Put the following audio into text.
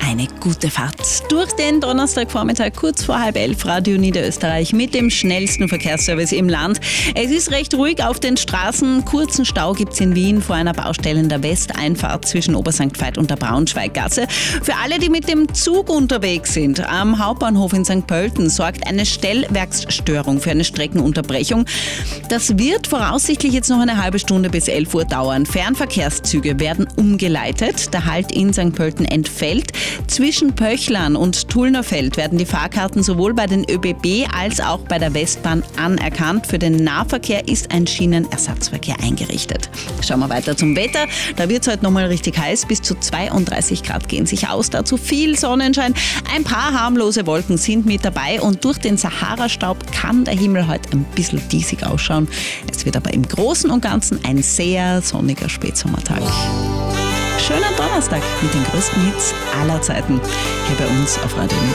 eine gute Fahrt durch den Donnerstagvormittag, kurz vor 10:30, Radio Niederösterreich mit dem schnellsten Verkehrsservice im Land. Es ist recht ruhig auf den Straßen. Kurzen Stau gibt es in Wien vor einer Baustelle in der Westeinfahrt zwischen Obersankt Veit und der Braunschweiggasse. Für alle, die mit dem Zug unterwegs sind, am Hauptbahnhof in St. Pölten sorgt eine Stellwerksstörung für eine Streckenunterbrechung. Das wird voraussichtlich jetzt noch eine halbe Stunde bis 11 Uhr dauern. Fernverkehrszüge werden umgeleitet. Der Halt in St. Pölten entfällt. Zwischen Pöchlern und Tullnerfeld werden die Fahrkarten sowohl bei den ÖBB als auch bei der Westbahn anerkannt. Für den Nahverkehr ist ein Schienenersatzverkehr eingerichtet. Schauen wir weiter zum Wetter. Da wird es heute nochmal richtig heiß. Bis zu 32 Grad gehen sich aus. Dazu viel Sonnenschein. Ein paar harmlose Wolken sind mit dabei und durch den Sahara-Staub kann der Himmel heute ein bisschen diesig ausschauen. Es wird aber im Großen und Ganzen ein sehr sonniger Spätsommertag. Schönen Donnerstag mit den größten Hits aller Zeiten hier bei uns auf Radio Niederösterreich.